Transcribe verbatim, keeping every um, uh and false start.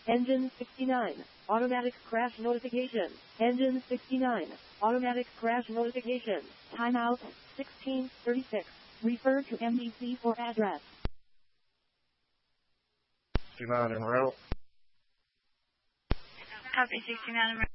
Engine sixty-nine. Automatic crash notification. Engine sixty-nine. Automatic crash notification. Timeout sixteen thirty-six. Refer to M D C for address. sixty-nine en route. Copy sixty-nine en route.